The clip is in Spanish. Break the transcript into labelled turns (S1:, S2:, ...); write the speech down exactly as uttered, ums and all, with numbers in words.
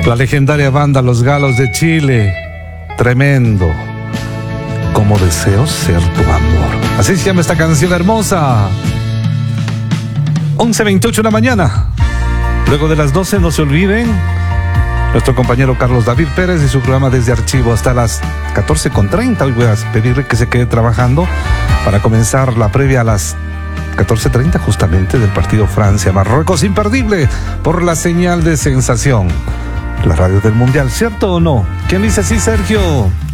S1: La legendaria banda Los Galos de Chile. Tremendo. Como deseo ser tu amor. Así se llama esta canción hermosa. once veintiocho de la mañana. Luego de las doce, no se olviden, nuestro compañero Carlos David Pérez y su programa Desde Archivo hasta las catorce con treinta. Hoy voy a pedirle que se quede trabajando para comenzar la previa a las catorce treinta justamente del partido Francia-Marruecos. Imperdible por la señal de Sensación, la radio del Mundial, ¿cierto o no? ¿Quién dice así, Sergio?